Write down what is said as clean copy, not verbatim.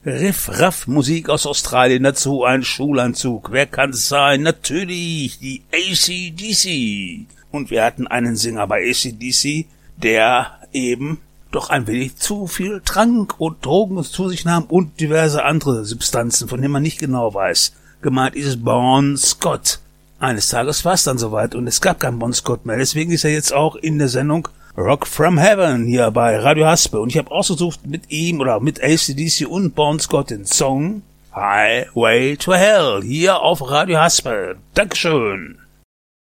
Riff-Raff-Musik aus Australien, dazu ein Schulanzug. Wer kann's sein? Natürlich, die AC/DC. Und wir hatten einen Sänger bei AC/DC, der eben doch ein wenig zu viel trank und Drogen zu sich nahm und diverse andere Substanzen, von denen man nicht genau weiß. Gemeint ist es Bon Scott. Eines Tages war es dann soweit und es gab keinen Bon Scott mehr. Deswegen ist er jetzt auch in der Sendung Rock from Heaven hier bei Radio Haspe. Und ich habe ausgesucht mit ihm oder mit AC/DC und Bon Scott den Song Highway to Hell hier auf Radio Haspe. Dankeschön.